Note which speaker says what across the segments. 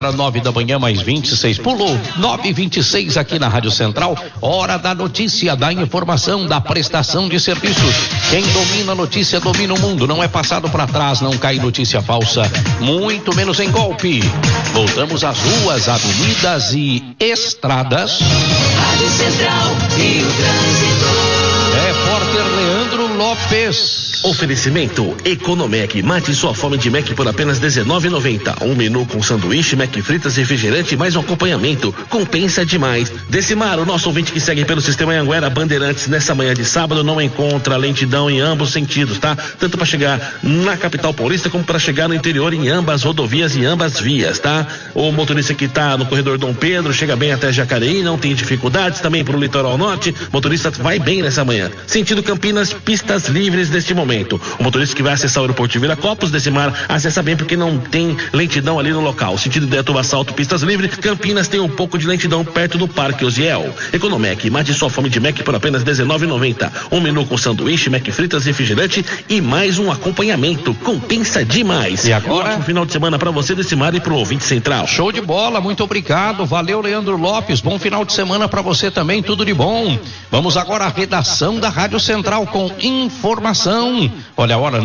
Speaker 1: 9 da manhã mais 26, pulou 9:26 aqui na Rádio Central, hora da notícia, da informação, da prestação de serviços. Quem domina a notícia domina o mundo, não é passado para trás, não cai notícia falsa, muito menos em golpe. Voltamos às ruas, avenidas e estradas.
Speaker 2: Rádio Central e o trânsito.
Speaker 1: Repórter Leandro Lopes.
Speaker 3: Oferecimento Economec. Mate sua fome de Mac por apenas R$19,90. Um menu com sanduíche, Mac fritas, refrigerante e mais um acompanhamento. Compensa demais. Decimar, o nosso ouvinte que segue pelo sistema Anhanguera Bandeirantes nessa manhã de sábado não encontra lentidão em ambos sentidos, tá? Tanto para chegar na capital paulista como para chegar no interior em ambas rodovias e ambas vias, tá? O motorista que tá no corredor Dom Pedro chega bem até Jacareí, não tem dificuldades. Também pro litoral norte, motorista vai bem nessa manhã. Sentido Campinas, pistas livres neste momento. O motorista que vai acessar o aeroporto de Viracopos, Decimar, acessa bem porque não tem lentidão ali no local. Sentido de Atubaçu, pistas livres. Campinas tem um pouco de lentidão perto do Parque Osiel. Economec, mate sua fome de Mac por apenas R$19,90. Um menu com sanduíche, Mac fritas, refrigerante e mais um acompanhamento. Compensa demais.
Speaker 1: E agora?
Speaker 3: Um ótimo final de semana para você, Decimar, e pro ouvinte central.
Speaker 1: Show de bola, muito obrigado. Valeu, Leandro Lopes. Bom final de semana para você também, tudo de bom. Vamos agora à redação da Rádio Central com informação. Olha a hora,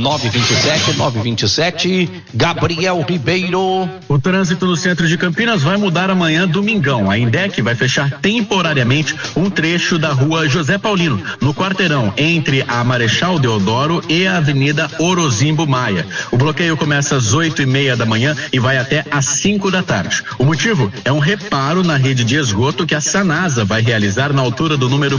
Speaker 1: 9:27, Gabriel Ribeiro.
Speaker 4: O trânsito no centro de Campinas vai mudar amanhã, domingão. A Indec vai fechar temporariamente um trecho da rua José Paulino, no quarteirão, entre a Marechal Deodoro e a Avenida Orozimbo Maia. O bloqueio começa às 8:30 da manhã e vai até às 5 da tarde. O motivo é um reparo na rede de esgoto que a Sanasa vai realizar na altura do número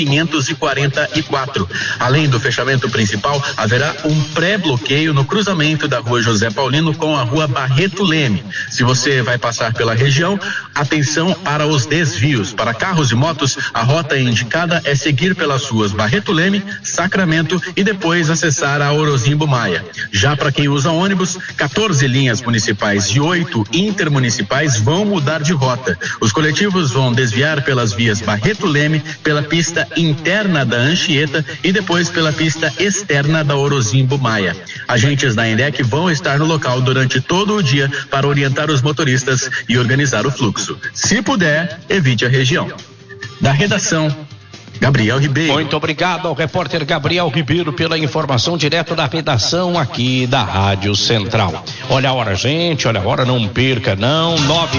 Speaker 4: 1544. Além do fechamento principal, haverá um pré-bloqueio no cruzamento da rua José Paulino com a rua Barreto Leme. Se você vai passar pela região, atenção para os desvios. Para carros e motos, a rota indicada é seguir pelas ruas Barreto Leme, Sacramento e depois acessar a Orozimbo Maia. Já para quem usa ônibus, 14 linhas municipais e 8 intermunicipais vão mudar de rota. Os coletivos vão desviar pelas vias Barreto Leme, pela pista interna da Anchieta e depois pela pista externa da Orozimbo Maia. Agentes da Indec vão estar no local durante todo o dia para orientar os motoristas e organizar o fluxo. Se puder, evite a região. Da redação, Gabriel Ribeiro.
Speaker 1: Muito obrigado ao repórter Gabriel Ribeiro pela informação direto da redação aqui da Rádio Central. Olha a hora, gente, olha a hora, não perca não,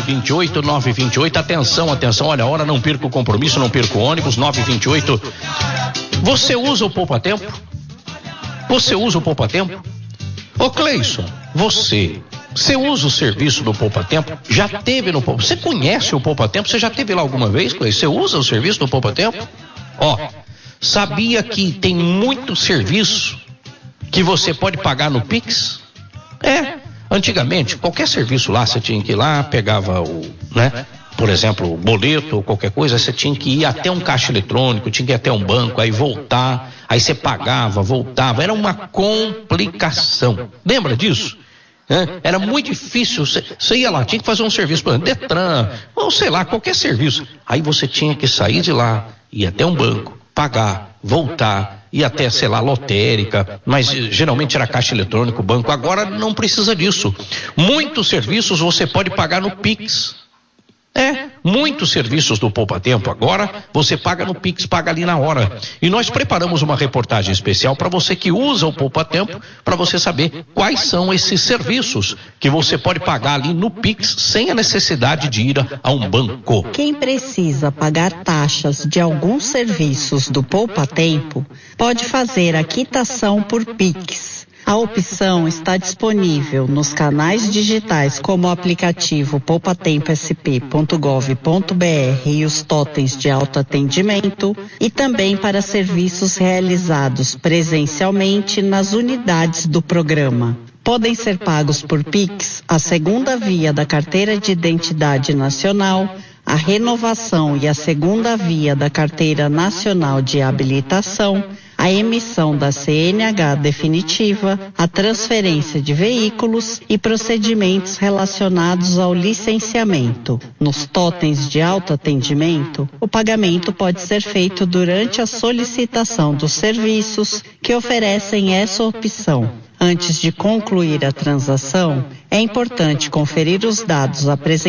Speaker 1: 9:28, atenção, olha a hora, não perca o compromisso, não perca o ônibus, 9:28. Você usa o poupa-tempo? Você usa o poupa-tempo? Ô Cleison, você usa o serviço do poupa-tempo? Já teve no poupa? Você conhece o poupa-tempo? Você já teve lá alguma vez, Cleison? Você usa o serviço do poupa-tempo? Ó, sabia que tem muito serviço que você pode pagar no Pix? Antigamente, qualquer serviço lá, você tinha que ir lá, pegava por exemplo, o boleto ou qualquer coisa, você tinha que ir até um caixa eletrônico, tinha que ir até um banco, aí voltar, aí você pagava, voltava, era uma complicação. Lembra disso? Era muito difícil, você ia lá, tinha que fazer um serviço, por exemplo, Detran, ou sei lá, qualquer serviço. Aí você tinha que sair de lá, ir até um banco, pagar, voltar, ir até, sei lá, lotérica, mas geralmente era caixa eletrônico, banco. Agora não precisa disso. Muitos serviços você pode pagar no Pix. Muitos serviços do Poupa Tempo agora você paga no Pix, paga ali na hora. E nós preparamos uma reportagem especial para você que usa o Poupa Tempo, para você saber quais são esses serviços que você pode pagar ali no Pix sem a necessidade de ir a um banco.
Speaker 5: Quem precisa pagar taxas de alguns serviços do Poupa Tempo pode fazer a quitação por Pix. A opção está disponível nos canais digitais como o aplicativo poupatempo.sp.gov.br e os totens de autoatendimento e também para serviços realizados presencialmente nas unidades do programa. Podem ser pagos por Pix a segunda via da Carteira de Identidade Nacional, a renovação e a segunda via da Carteira Nacional de Habilitação, a emissão da CNH definitiva, a transferência de veículos e procedimentos relacionados ao licenciamento. Nos totens de autoatendimento, o pagamento pode ser feito durante a solicitação dos serviços que oferecem essa opção. Antes de concluir a transação, é importante conferir os dados apresentados